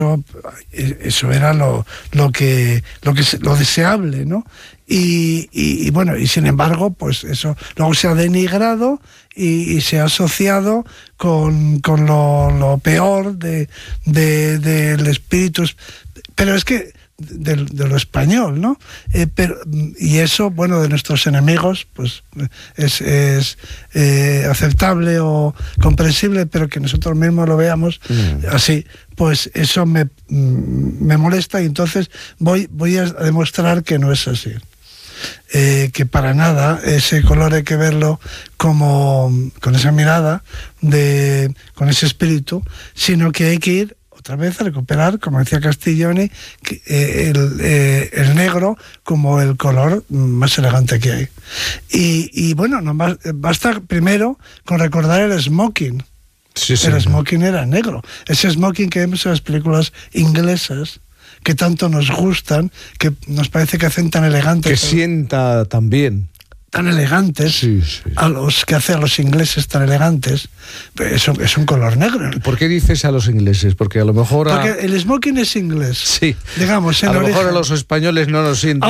eso era lo deseable, ¿no? Y bueno, y sin embargo, pues eso luego se ha denigrado y se ha asociado con lo peor del espíritu, pero es que de lo español, ¿no? Y eso, bueno, de nuestros enemigos, pues es aceptable o comprensible, pero que nosotros mismos lo veamos así, pues eso me molesta, y entonces voy a demostrar que no es así. Que para nada ese color hay que verlo como con esa mirada, con ese espíritu, sino que hay que ir otra vez a recuperar, como decía Castiglioni, el negro como el color más elegante que hay. Y bueno, basta primero con recordar el smoking. Sí, el smoking era negro. Ese smoking que vemos en las películas inglesas, que tanto nos gustan, que nos parece que hacen tan elegantes. Que sienta tan bien. Tan elegantes, sí. A los ingleses tan elegantes, eso es un color negro. ¿Por qué dices a los ingleses? Porque a lo mejor... Porque el smoking es inglés. Sí. Digamos, a lo mejor a los españoles no nos sienta.